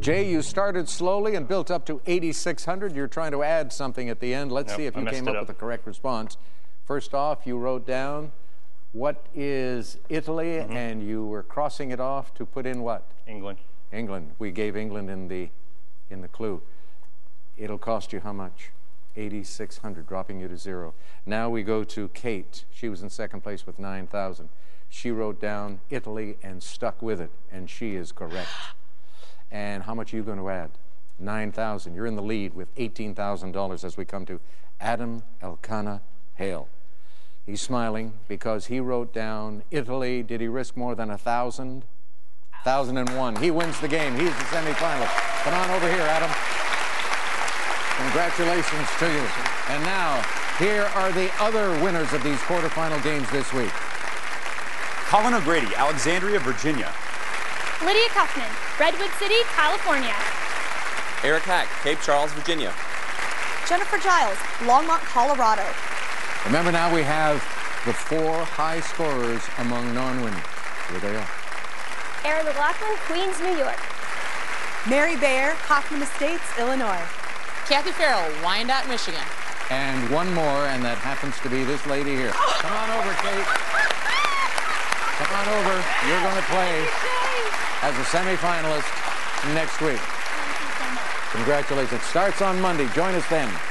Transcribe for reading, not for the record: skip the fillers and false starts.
Jay, you started slowly and built up to 8,600. You're trying to add something at the end. Let's see if you came up with the correct response. First off, you wrote down, what is Italy? And you were crossing it off to put in what? England. England. We gave England in the clue. It'll cost you how much? 8,600, dropping you to 0. Now we go to Kate. She was in second place with 9,000. She wrote down Italy and stuck with it, and she is correct. And how much are you going to add? 9,000. You're in the lead with $18,000 as we come to Adam Elkanah Hale. He's smiling because he wrote down Italy. Did he risk more than 1,000? 1,001. He wins the game. He's the semifinalist. Come on over here, Adam. Congratulations to you. And now, here are the other winners of these quarterfinal games this week. Colin O'Grady, Alexandria, Virginia. Lydia Kaufman, Redwood City, California. Eric Hack, Cape Charles, Virginia. Jennifer Giles, Longmont, Colorado. Remember now we have the 4 high scorers among non-winners. Here they are. Erin McLaughlin, Queens, New York. Mary Bayer, Hoffman Estates, Illinois. Kathy Farrell, Wyandotte, Michigan. And one more, and that happens to be this lady here. Come on over, Kate. Come on over. You're going to play as a semifinalist next week. Congratulations. It starts on Monday. Join us then.